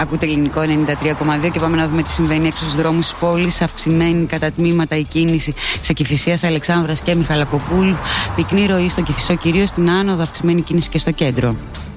Ακούτε Ελληνικό 93,2 και πάμε να δούμε τι συμβαίνει έξω στους δρόμους της πόλης. Αυξημένη κατά τμήματα η κίνηση σε Κηφισίας, Αλεξάνδρας και Μιχαλακοπούλου. Πυκνή ροή στο Κηφισό, κυρίως στην άνοδο, αυξημένη κίνηση και στο κέντρο.